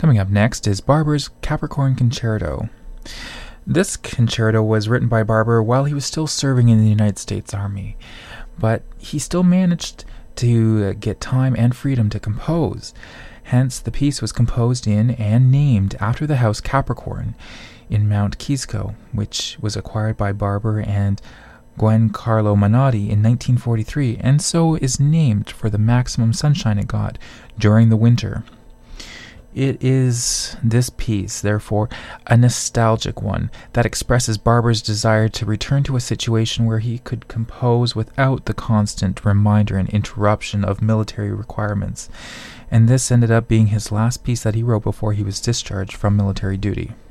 Coming up next is Barber's Capricorn Concerto. This concerto was written by Barber while he was still serving in the United States Army, but he still managed to get time and freedom to compose. Hence, the piece was composed in and named after the house Capricorn in Mount Kisco, which was acquired by Barber and Giancarlo Menotti in 1943, and so is named for the maximum sunshine it got during the winter. It is this piece, therefore, a nostalgic one that expresses Barber's desire to return to a situation where he could compose without the constant reminder and interruption of military requirements. And this ended up being his last piece that he wrote before he was discharged from military duty.